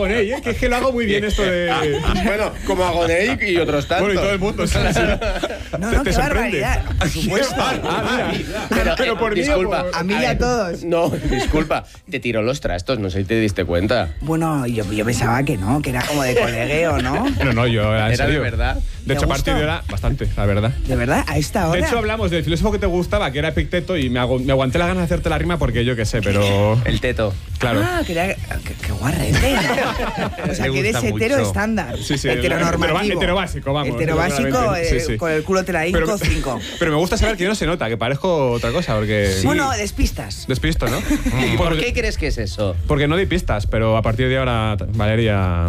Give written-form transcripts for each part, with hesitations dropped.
Agoney, que es que lo hago muy bien esto de... Bueno, como Agoney y otros tantos. Bueno, y todo el mundo, sí. No, qué barbaridad. Por supuesto. Pero por disculpa. mí o por... A mí y a todos. No, disculpa. Te tiró los trastos, no sé si te diste cuenta. Bueno, yo pensaba que no, que era como de colegueo, ¿no? No, yo era en Era serio. de verdad. De hecho, a partir de ahora, bastante, la verdad. ¿De verdad? ¿A esta hora? De hecho, hablamos del filósofo que te gustaba, que era Epicteto, y me aguanté la gana de hacerte la rima porque yo qué sé, pero... El teto. Claro. Ah, qué guarrete. O sea, que eres hetero estándar. Sí, heteronormativo. Hetero-básico, vamos. Heterobásico, Sí, sí. con el culo te la hinco 5. Pero me gusta saber que no se nota, que parezco otra cosa, porque... Sí. Bueno, despistas. Despisto, ¿no? ¿Y por qué crees que es eso? Porque no di pistas, pero a partir de ahora, Valeria...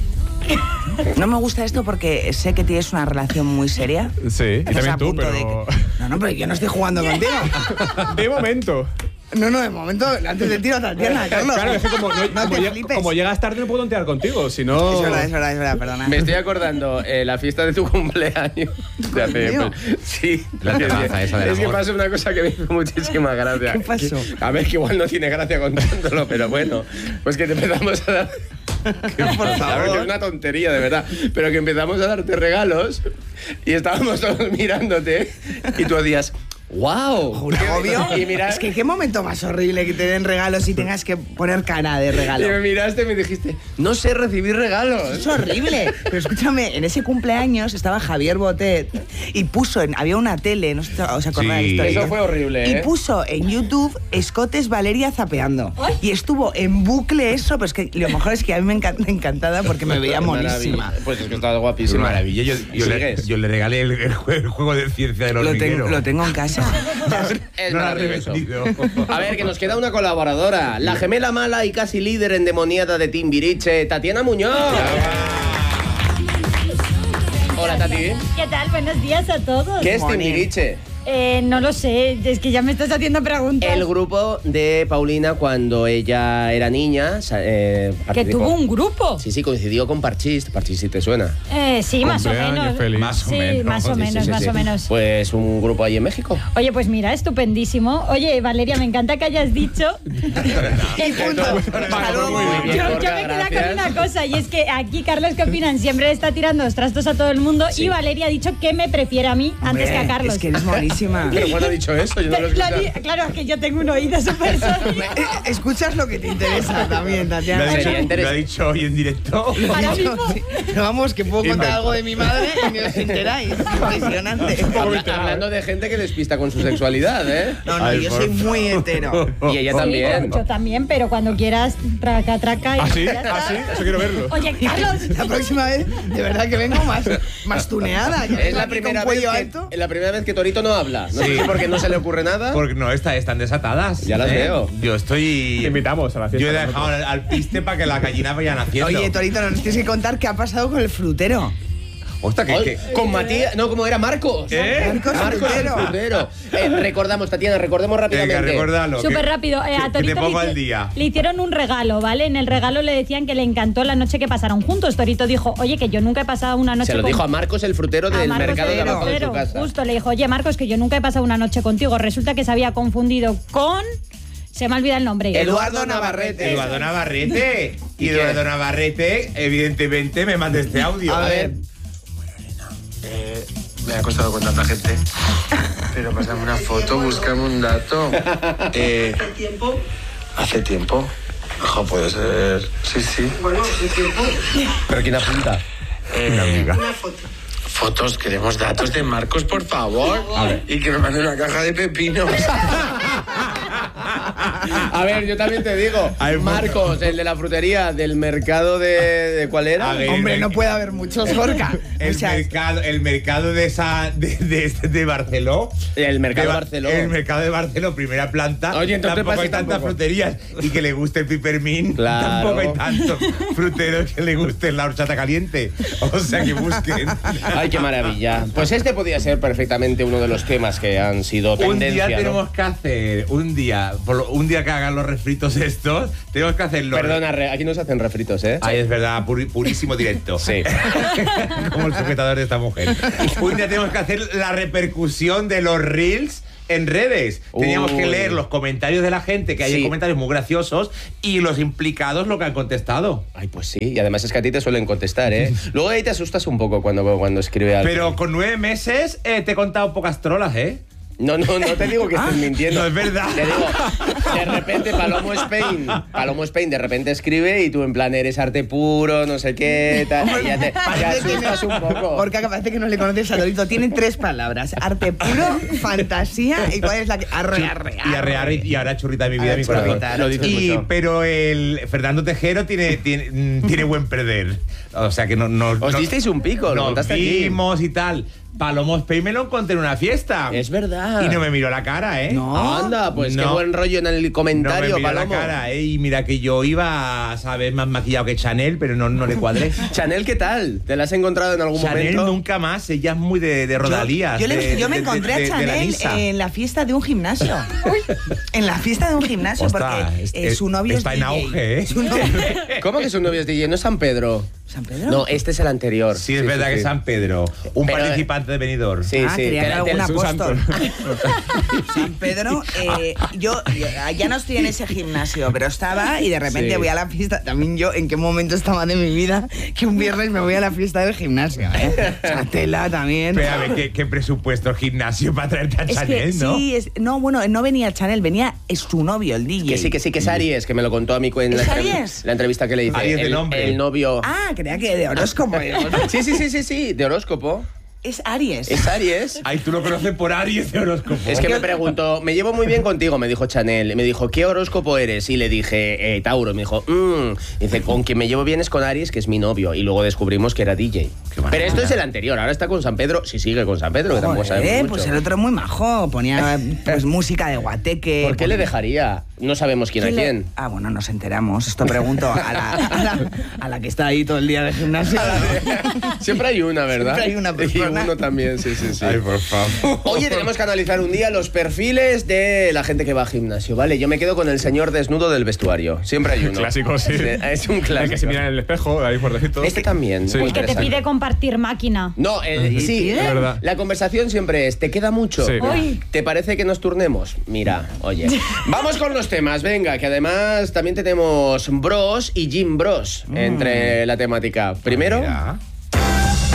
No me gusta esto porque sé que tienes una relación muy seria. Sí, y Estás también a tú, punto pero... de que- No, pero yo no estoy jugando contigo. De momento. No, de momento, antes del tiro a Tatiana, Carlos. Claro, es que como llegas tarde no puedo tontear contigo, si no... Es verdad, perdona. Me estoy acordando, la fiesta de tu cumpleaños. De hace, ¿Mío? Sí. La terraza esa del Es que amor. pasó una cosa que me hizo muchísima gracia. ¿Qué pasó? A ver, que igual no tiene gracia contándolo, pero bueno. Pues que te empezamos a dar... Por A ver, favor. es una tontería, de verdad. Pero que empezamos a darte regalos y estábamos todos mirándote y tú decías... ¡Wow! Un agobio. Y mira, Es que qué momento más horrible que te den regalos y tengas que poner cara de regalo. y me miraste y me dijiste, no sé recibir regalos. Es horrible. Pero escúchame, en ese cumpleaños estaba Javier Botet y puso, había una tele, no sé si os acordáis de Sí. la historia. Eso fue horrible, Y ¿eh? puso en YouTube Escotes Valeria zapeando. Y estuvo en bucle eso, pero es que lo mejor es que a mí me encantada porque me veía monísima. Maravilla. Pues es que estaba Es guapísima. maravilla. Yo le regalé el juego de ciencia del hormiguero. Lo tengo en casa. Es No la has maravilloso. vendido. A ver, que nos queda una colaboradora. La gemela mala y casi líder endemoniada de Timbiriche, Tatiana Muñoz. Hola, Tati. ¿Qué tal? Buenos días a todos. ¿Qué es Morning. Timbiriche? No lo sé, es que ya me estás haciendo preguntas. El grupo de Paulina cuando ella era niña. Que participó. tuvo un grupo. Sí, coincidió con Parchís. Parchís, ¿sí te suena? Sí, más o Cumpleaños menos. feliz. Más o Sí, menos. más o Sí, menos, más o menos. Pues un grupo ahí en México. Oye, pues mira, estupendísimo. Oye, Valeria, me encanta que hayas dicho... El punto. Hasta luego. Muy bien, Yo Gorka, me quedé gracias. con una cosa, y es que aquí Carlos, ¿qué opinan? Siempre le está tirando los trastos a todo el mundo, Sí. y Valeria ha dicho que me prefiere a mí antes que a Carlos. Es que eres monísima. Pero bueno, ha dicho eso, yo no lo he escuchado. Claro, es que yo tengo un oído súper sólido. Escuchas lo que te interesa también, Lo Tatiana. ha dicho, Sería interesante. lo ha dicho hoy en directo. Ahora mismo... Sí, pero vamos, que puedo contar algo de mi madre y ni os enteráis. Es impresionante. Hablando de gente que despista con su sexualidad, ¿eh? No, Ay, yo por soy muy hetero. Y ella Sí, también. yo también, pero cuando quieras, traca, traca. ¿Ah, sí? ya está. ¿Ah, sí? Eso quiero verlo. Oye, Carlos. La próxima vez, de verdad que vengo más tuneada. Ya Es vengo la aquí primera, con cuello vez alto. que, la primera vez que Torito no habla. No sé Sí. si porque no se le ocurre nada. Porque no, están desatadas. Ya las veo. Yo estoy... Te invitamos a la fiesta. Yo he dejado al piste para que las gallinas vayan haciendo. Oye, Torito, nos tienes que contar qué ha pasado con el frutero. Hostia, Oye, con Matías, no, como era Marcos. Marcos el Frutero. frutero. Recordamos, Tatiana, recordemos rápidamente. Venga, recuérdalo. Súper que- rápido. A que te Torito pongo le, al día. le hicieron un regalo, ¿vale? En el regalo le decían que le encantó la noche que pasaron juntos. Torito dijo, oye, que yo nunca he pasado una noche Se lo con... dijo a Marcos, el frutero a del Marcos mercado de el abajo de su frutero. casa. Justo, le dijo, oye, Marcos, que yo nunca he pasado una noche contigo. Resulta que se había confundido con... Se me ha olvidado el nombre. Eduardo Navarrete. Eduardo Navarrete. ¿Y Y qué? Eduardo Navarrete, evidentemente, me manda este audio. A ver. Me ha costado con tanta gente. Pero pásame una foto, búscame un dato. ¿Hace tiempo? ¿Hace tiempo? Ojo, puede ser. Sí, sí. Bueno, hace tiempo. Pero ¿quién apunta? amiga. Una foto. Fotos, queremos datos de Marcos, por favor. Y que me mande una caja de pepinos. A ver, yo también te digo. Ay, Marcos, el de la frutería del mercado de ¿cuál era? A ver. Hombre, no puede haber muchos, Gorka. El O sea, mercado de Barceló. El mercado de Ba- Barceló. El mercado de Barceló, primera planta. Oye, entonces tampoco pasa hay tantas tampoco. fruterías. Y que le guste el pipermín. Claro. Tampoco hay tantos fruteros que le guste la horchata caliente. O sea, que busquen. Ay, qué maravilla. Pues este podría ser perfectamente uno de los temas que han sido Un tendencia, día ¿no? tenemos que hacer, un día que hagan los refritos estos, tenemos que hacerlo. Perdona, aquí no se hacen refritos, ¿eh? Ay, es verdad, purísimo directo. Sí. Como el sujetador de esta mujer. Un día tenemos que hacer la repercusión de los reels en redes. Teníamos que Uy. leer los comentarios de la gente, que hay Sí. comentarios muy graciosos, y los implicados lo que han contestado. Ay, pues sí, y además es que a ti te suelen contestar, ¿eh? Luego ahí te asustas un poco cuando escribe algo. Pero con 9 meses te he contado pocas trolas, ¿eh? No te digo que estés mintiendo. No, es verdad. Te digo, de repente Palomo Spain de repente escribe y tú en plan eres arte puro, no sé qué, tal, y ya te asustas un poco. Porque parece que no le conoces a Dorito. Tienen 3 palabras: arte puro, fantasía y cuál es la que. Arre. Y ahora churrita de mi vida, Ahora mi corazón. churrita, lo dices mucho. Pero el Fernando Tejero tiene buen perder. O sea que no. Os disteis un pico, lo nos contaste aquí. vimos y tal. Palomo Spain me lo encontré en una fiesta. Es verdad. Y no me miró la cara, ¿eh? No. Anda, pues qué No. buen rollo en el comentario, no me miró Palomo. la cara, ¿eh? Y mira que yo iba, ¿sabes? Más maquillado que Chanel, pero no le cuadré. Chanel, ¿qué tal? ¿Te la has encontrado en algún Chanel momento? nunca más, ella es muy de rodalías. Yo me encontré a de la Chanel Nisa. en la fiesta de un gimnasio. En la fiesta de un gimnasio, Ostras, porque su novio está es en DJ. auge, ¿eh? Su novio- ¿Cómo que su novio es DJ? ¿No es San Pedro? ¿San Pedro? No, este es el anterior. Sí, es verdad que sí. San Pedro, un Pero, participante de Benidorm. Sí, Ah, sí. creía que era algún su apóstol. santo. San Pedro, yo ya no estoy en ese gimnasio, pero estaba y de repente Sí. voy a la fiesta. También yo, ¿en qué momento estaba de mi vida que un viernes me voy a la fiesta del gimnasio? Esa tela también. Pero a ver, ¿qué presupuesto gimnasio para traerte a Es Chanel, que no? sí, bueno, no venía Chanel, venía su novio, el DJ. Que sí, que es Aries, que me lo contó a mí en ¿Es la, Aries? la entrevista que le hice. Aries de nombre. El novio. Ah, creía que de horóscopo. Sí, de horóscopo. Es Aries. Es Aries. Ay, tú lo conoces por Aries de horóscopo. Es que me preguntó, me llevo muy bien contigo, me dijo Chanel. Me dijo, ¿qué horóscopo eres? Y le dije, Tauro. Me dijo, Dice, con quien me llevo bien es con Aries, que es mi novio. Y luego descubrimos que era DJ. Pero esto es el anterior, ahora está con San Pedro. Si sigue con San Pedro, que tampoco sabemos mucho. Pues el otro es muy majo. Ponía pues música de guateque. ¿Por qué le dejaría? No sabemos quién a quién. Ah, bueno, nos enteramos. Esto pregunto a la que está ahí todo el día de gimnasio. Siempre hay una, ¿verdad? Siempre hay una persona. Y uno también, sí. Ay, por favor. Oye, tenemos que analizar un día los perfiles de la gente que va al gimnasio, ¿vale? Yo me quedo con el señor desnudo del vestuario. Siempre hay uno. Clásico, sí. Es un El clásico. que se mira en el espejo, ahí fuertecitos. Este también. Sí. muy El que te interesante. pide compartir máquina. No, sí, Es verdad. la conversación siempre es, ¿te queda mucho? Sí. Uy. ¿Te parece que nos turnemos? Mira, oye. Vamos con los temas, venga, que además también tenemos Bros y Gym Bros entre la temática. Primero, Mira.